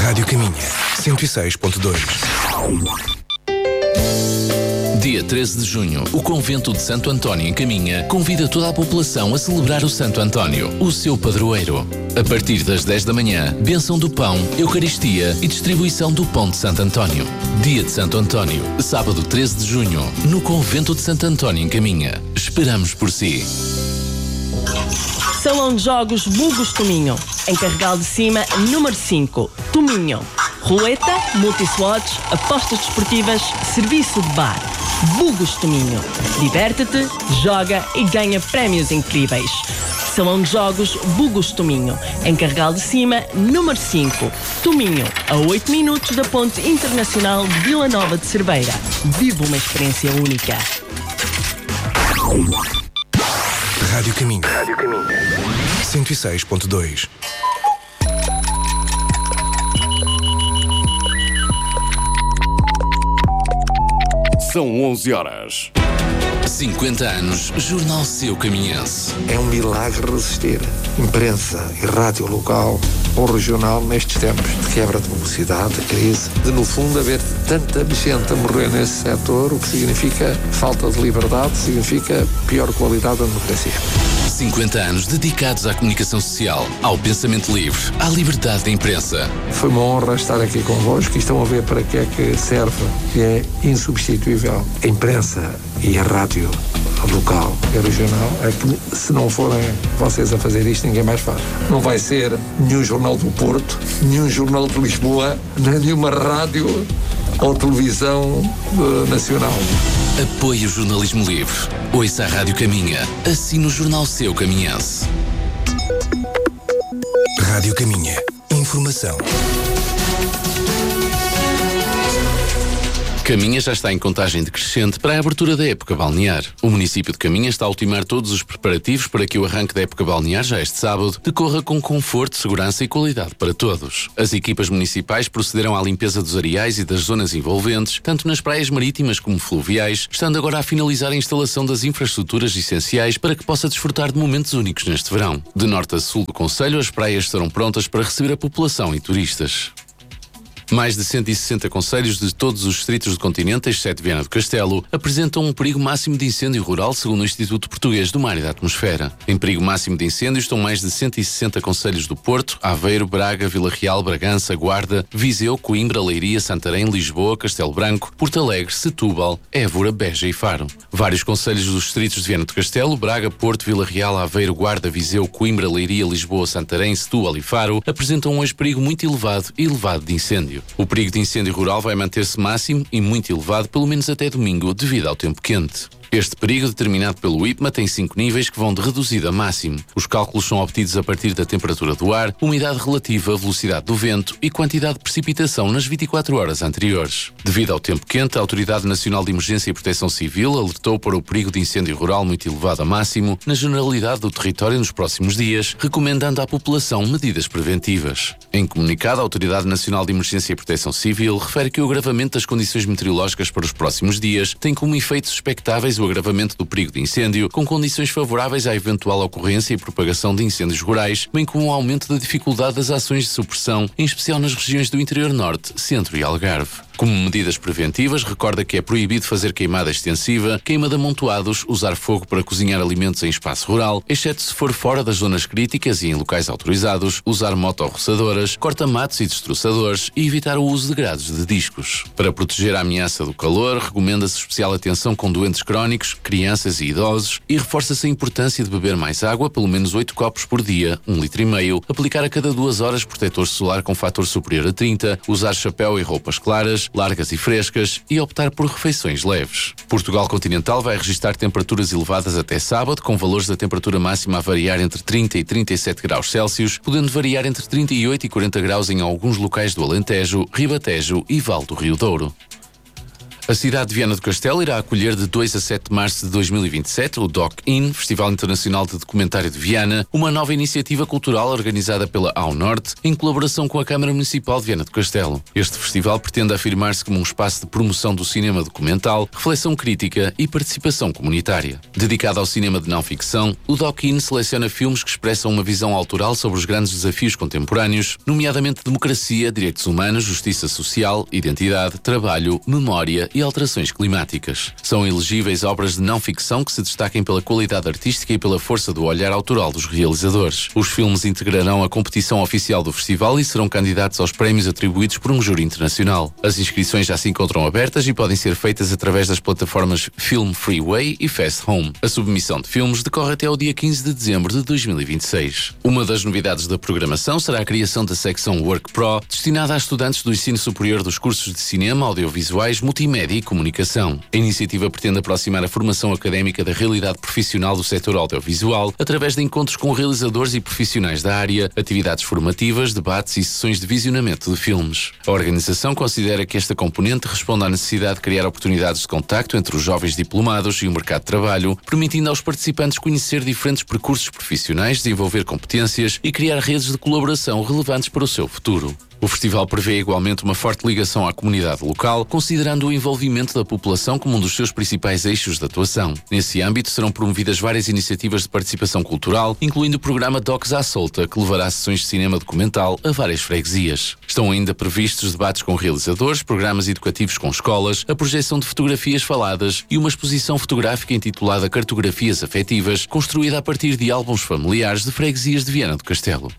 Rádio Caminha, 106.2. Dia 13 de junho, o Convento de Santo António em Caminha convida toda a população a celebrar o Santo António, o seu padroeiro. A partir das 10 da manhã, bênção do pão, eucaristia e distribuição do pão de Santo António. Dia de Santo António, sábado 13 de junho, no Convento de Santo António em Caminha. Esperamos por si. Salão de Jogos Bugos Tominho. Em Carregal de Cima, número 5. Tominho. Roleta, multislots, apostas desportivas, serviço de bar. Bugos Tominho. Diverte-te, joga e ganha prémios incríveis. Salão de Jogos Bugos Tominho. Em Carregal de Cima, número 5. Tominho. A 8 minutos da Ponte Internacional de Vila Nova de Cerveira. Vive uma experiência única. Rádio Caminho. 106.2. São 11 horas. 50 anos, Jornal Seu Caminhense. É um milagre resistir. Imprensa e rádio local ou regional nestes tempos de quebra de velocidade, de crise, de no fundo haver tanta gente a morrer nesse setor, o que significa falta de liberdade, significa pior qualidade da democracia. 50 anos dedicados à comunicação social, ao pensamento livre, à liberdade da imprensa. Foi uma honra estar aqui convosco e estão a ver para que é que serve, que é insubstituível. A imprensa e a rádio local e regional é que, se não forem vocês a fazer isto, ninguém mais faz. Não vai ser nenhum jornal do Porto, nenhum jornal de Lisboa, nem nenhuma rádio ou televisão nacional. Apoie o jornalismo livre. Ouça a Rádio Caminha. Assine o Jornal Seu Caminhense. Rádio Caminha. Informação. Caminha já está em contagem decrescente para a abertura da época balnear. O município de Caminha está a ultimar todos os preparativos para que o arranque da época balnear, já este sábado, decorra com conforto, segurança e qualidade para todos. As equipas municipais procederão à limpeza dos areais e das zonas envolventes, tanto nas praias marítimas como fluviais, estando agora a finalizar a instalação das infraestruturas essenciais para que possa desfrutar de momentos únicos neste verão. De norte a sul do concelho, as praias estarão prontas para receber a população e turistas. Mais de 160 concelhos de todos os distritos do continente, exceto Viana do Castelo, apresentam um perigo máximo de incêndio rural, segundo o Instituto Português do Mar e da Atmosfera. Em perigo máximo de incêndio estão mais de 160 concelhos do Porto, Aveiro, Braga, Vila Real, Bragança, Guarda, Viseu, Coimbra, Leiria, Santarém, Lisboa, Castelo Branco, Porto Alegre, Setúbal, Évora, Beja e Faro. Vários concelhos dos distritos de Viana do Castelo, Braga, Porto, Vila Real, Aveiro, Guarda, Viseu, Coimbra, Leiria, Lisboa, Santarém, Setúbal e Faro apresentam hoje perigo muito elevado de incêndio. O perigo de incêndio rural vai manter-se máximo e muito elevado pelo menos até domingo, devido ao tempo quente. Este perigo, determinado pelo IPMA, tem 5 níveis que vão de reduzido a máximo. Os cálculos são obtidos a partir da temperatura do ar, umidade relativa, velocidade do vento e quantidade de precipitação nas 24 horas anteriores. Devido ao tempo quente, a Autoridade Nacional de Emergência e Proteção Civil alertou para o perigo de incêndio rural muito elevado a máximo na generalidade do território nos próximos dias, recomendando à população medidas preventivas. Em comunicado, a Autoridade Nacional de Emergência e Proteção Civil refere que o agravamento das condições meteorológicas para os próximos dias tem como efeitos expectáveis o agravamento do perigo de incêndio, com condições favoráveis à eventual ocorrência e propagação de incêndios rurais, bem como o aumento da dificuldade das ações de supressão, em especial nas regiões do interior norte, centro e Algarve. Como medidas preventivas, recorda que é proibido fazer queimada extensiva, queima de amontoados, usar fogo para cozinhar alimentos em espaço rural, exceto se for fora das zonas críticas e em locais autorizados, usar motorroçadoras, corta-matos e destroçadores e evitar o uso de grades de discos. Para proteger a ameaça do calor, recomenda-se especial atenção com doentes crónicos, crianças e idosos e reforça-se a importância de beber mais água, pelo menos 8 copos por dia, 1,5 litros, aplicar a cada 2 horas protetor solar com fator superior a 30, usar chapéu e roupas claras, largas e frescas e optar por refeições leves. Portugal continental vai registrar temperaturas elevadas até sábado, com valores da temperatura máxima a variar entre 30 e 37 graus Celsius, podendo variar entre 38 e 40 graus em alguns locais do Alentejo, Ribatejo e Val do Rio Douro. A cidade de Viana do Castelo irá acolher de 2 a 7 de março de 2027 o Doc-In, Festival Internacional de Documentário de Viana, uma nova iniciativa cultural organizada pela Ao Norte, em colaboração com a Câmara Municipal de Viana do Castelo. Este festival pretende afirmar-se como um espaço de promoção do cinema documental, reflexão crítica e participação comunitária. Dedicado ao cinema de não-ficção, o Doc-In seleciona filmes que expressam uma visão autoral sobre os grandes desafios contemporâneos, nomeadamente democracia, direitos humanos, justiça social, identidade, trabalho, memória e alterações climáticas. São elegíveis obras de não-ficção que se destaquem pela qualidade artística e pela força do olhar autoral dos realizadores. Os filmes integrarão a competição oficial do festival e serão candidatos aos prémios atribuídos por um júri internacional. As inscrições já se encontram abertas e podem ser feitas através das plataformas Film Freeway e Fast Home. A submissão de filmes decorre até ao dia 15 de dezembro de 2026. Uma das novidades da programação será a criação da secção Work Pro, destinada a estudantes do ensino superior dos cursos de cinema, audiovisuais, multimédia e comunicação. A iniciativa pretende aproximar a formação académica da realidade profissional do setor audiovisual através de encontros com realizadores e profissionais da área, atividades formativas, debates e sessões de visionamento de filmes. A organização considera que esta componente responde à necessidade de criar oportunidades de contacto entre os jovens diplomados e o mercado de trabalho, permitindo aos participantes conhecer diferentes percursos profissionais, desenvolver competências e criar redes de colaboração relevantes para o seu futuro. O festival prevê igualmente uma forte ligação à comunidade local, considerando o envolvimento da população como um dos seus principais eixos de atuação. Nesse âmbito serão promovidas várias iniciativas de participação cultural, incluindo o programa Docs à Solta, que levará sessões de cinema documental a várias freguesias. Estão ainda previstos debates com realizadores, programas educativos com escolas, a projeção de fotografias faladas e uma exposição fotográfica intitulada Cartografias Afetivas, construída a partir de álbuns familiares de freguesias de Viana do Castelo.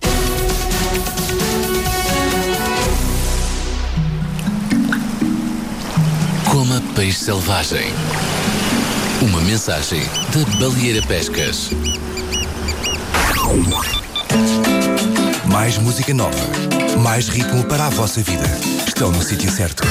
Coma peixe selvagem. Uma mensagem da Baleeira Pescas. Mais música nova, mais ritmo para a vossa vida. Estão no sítio certo.